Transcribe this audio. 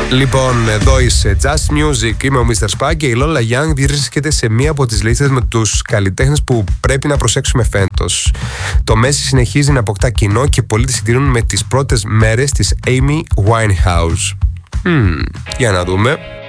Λοιπόν, εδώ είσαι Just Music, είμαι ο Mr. Spag και η Lola Young βρίσκεται σε μία από τις λίστες με τους καλλιτέχνες που πρέπει να προσέξουμε φέτος. Το Messi συνεχίζει να αποκτά κοινό και πολλοί τη συγκρίνουν με τις πρώτες μέρες της Amy Winehouse. Για να δούμε.